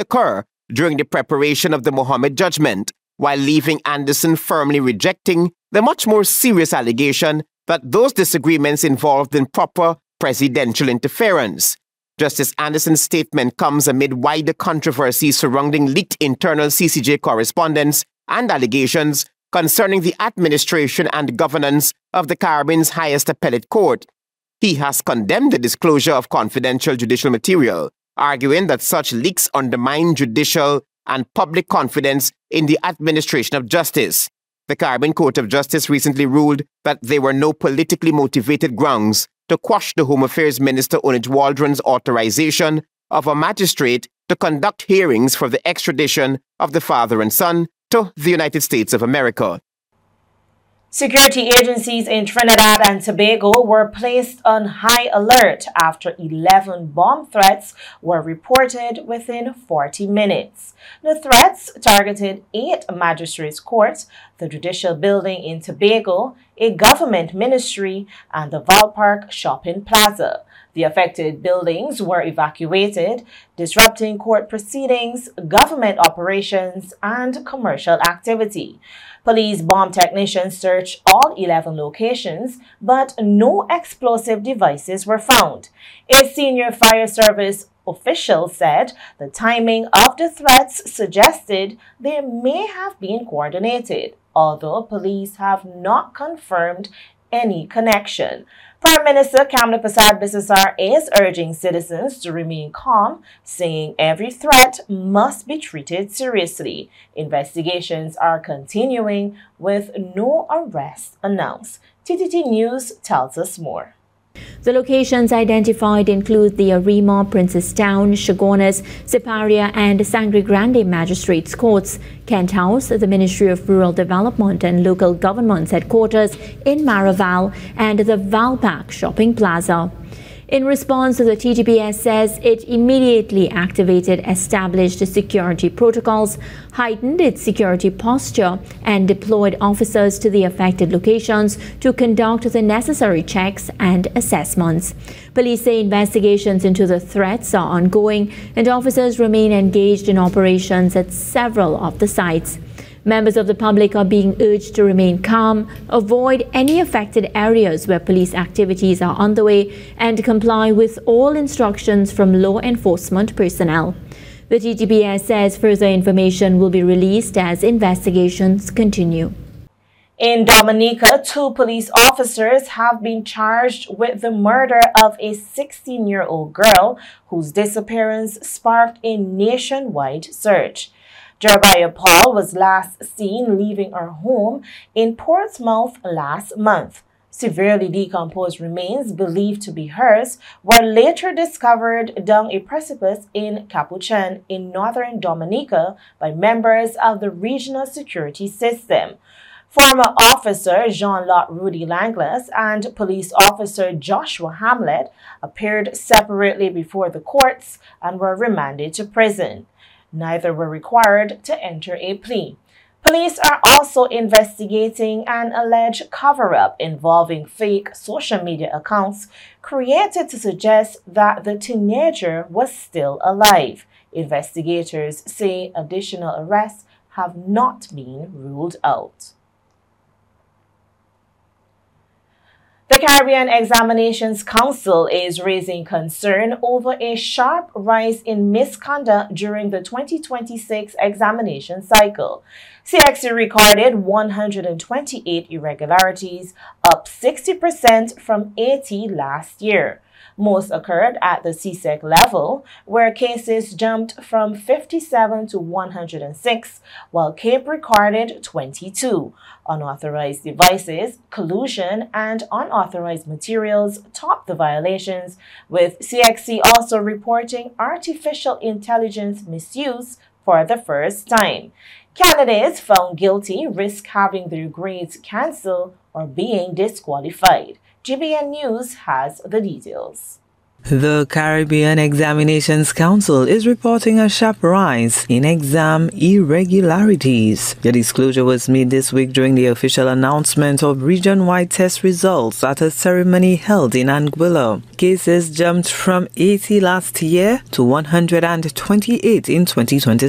occur during the preparation of the Mohammed judgment, while leaving Anderson firmly rejecting the much more serious allegation that those disagreements involved improper presidential interference. Justice Anderson's statement comes amid wider controversy surrounding leaked internal CCJ correspondence and allegations concerning the administration and governance of the Caribbean's highest appellate court. He has condemned the disclosure of confidential judicial material, arguing that such leaks undermine judicial and public confidence in the administration of justice. The Caribbean Court of Justice recently ruled that there were no politically motivated grounds to quash the Home Affairs Minister Onij Waldron's authorization of a magistrate to conduct hearings for the extradition of the father and son to the United States of America. Security agencies in Trinidad and Tobago were placed on high alert after 11 bomb threats were reported within 40 minutes. The threats targeted 8 magistrates' courts, the judicial building in Tobago, a government ministry, and the Valpark shopping plaza. The affected buildings were evacuated, disrupting court proceedings, government operations, and commercial activity. Police bomb technicians searched all 11 locations, but no explosive devices were found. A senior fire service official said the timing of the threats suggested they may have been coordinated, although police have not confirmed any connection. Prime Minister Kamla Persad-Bissessar is urging citizens to remain calm, saying every threat must be treated seriously. Investigations are continuing with no arrests announced. TTT News tells us more. The locations identified include the Arima, Princestown, Chaguanas, Siparia and Sangre Grande Magistrates Courts, Kent House, the Ministry of Rural Development and Local Government's headquarters in Maraval, and the Valpark Shopping Plaza. In response, the TGPS says it immediately activated established security protocols, heightened its security posture, and deployed officers to the affected locations to conduct the necessary checks and assessments. Police say investigations into the threats are ongoing and officers remain engaged in operations at several of the sites. Members of the public are being urged to remain calm, avoid any affected areas where police activities are underway, and comply with all instructions from law enforcement personnel. The TGPS says further information will be released as investigations continue. In Dominica, 2 police officers have been charged with the murder of a 16-year-old girl whose disappearance sparked a nationwide search. Jeremiah Paul was last seen leaving her home in Portsmouth last month. Severely decomposed remains believed to be hers were later discovered down a precipice in Capuchin in northern Dominica by members of the regional security system. Former officer Jean-Lot Rudy Langlas and police officer Joshua Hamlet appeared separately before the courts and were remanded to prison. Neither were required to enter a plea. Police are also investigating an alleged cover-up involving fake social media accounts created to suggest that the teenager was still alive. Investigators say additional arrests have not been ruled out. The Caribbean Examinations Council is raising concern over a sharp rise in misconduct during the 2026 examination cycle. CXC recorded 128 irregularities, up 60% from 80 last year. Most occurred at the CSEC level, where cases jumped from 57 to 106, while Cape recorded 22. Unauthorized devices, collusion, and unauthorized materials topped the violations, with CXC also reporting artificial intelligence misuse for the first time. Candidates found guilty risk having their grades cancelled or being disqualified. GBN News has the details. The Caribbean Examinations Council is reporting a sharp rise in exam irregularities. The disclosure was made this week during the official announcement of region-wide test results at a ceremony held in Anguilla. Cases jumped from 80 last year to 128 in 2020.